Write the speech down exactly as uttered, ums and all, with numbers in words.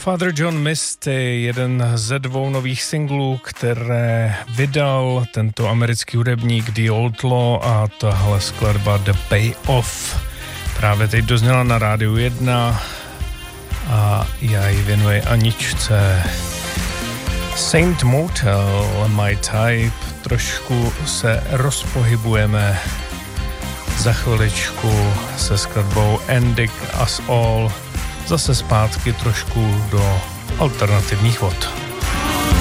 Father John Misty, jeden ze dvou nových singlů, které vydal tento americký hudebník The Outlaw, a tahle skladba The Payoff právě teď dozněla na Rádiu jedna a já ji věnuji Aničce. Saint Motel, My Type, trošku se rozpohybujeme za chviličku se skladbou Ending Us All, zase zpátky trošku do alternativních vod.